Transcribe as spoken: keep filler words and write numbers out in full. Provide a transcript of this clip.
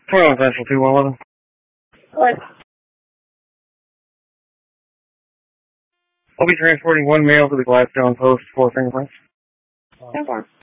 twenty-one Central two one one. What? I'll be transporting one male to the Gladstone post for fingerprints. No more.